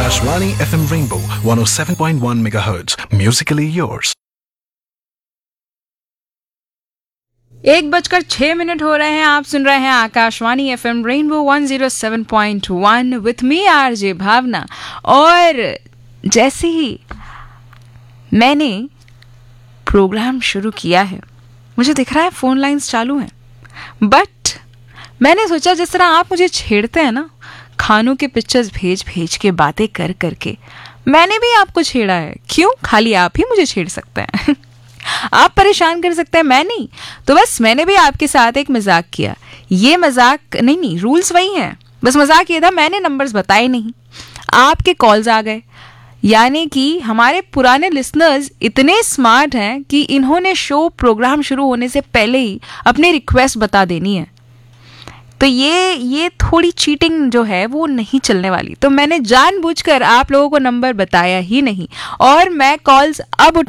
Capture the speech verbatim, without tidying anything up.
Akashvani F M Rainbow one oh seven point one megahertz. Musically yours. एक बजकर छह minute हो रहे हैं. आप सुन रहे हैं Akashvani F M rainbow one oh seven point one with me RJ भावना. और जैसे ही मैंने प्रोग्राम शुरू किया है, मुझे दिख रहा है फ़ोन लाइंस चालू हैं, बट मैंने सोचा जिस तरह आप मुझे छेड़ते हैं ना, खानों के पिक्चर्स भेज भेज के, बातें कर करके, मैंने भी आपको छेड़ा है. क्यों? खाली आप ही मुझे छेड़ सकते हैं. आप परेशान कर सकते हैं, मैं नहीं. तो बस मैंने भी आपके साथ एक मजाक किया. ये मजाक नहीं नहीं रूल्स वही हैं, बस मजाक ये था मैंने नंबर्स बताए नहीं, आपके कॉल्स आ गए. यानी कि हमारे पुराने लिसनर्स इतने स्मार्ट हैं कि इन्होंने शो प्रोग्राम शुरू होने से पहले ही अपनी रिक्वेस्ट बता देनी है. तो ये ये थोड़ी चीटिंग जो है वो नहीं चलने वाली. तो मैंने जानबूझकर आप लोगों को नंबर बताया ही नहीं, और मैं कॉल्स अब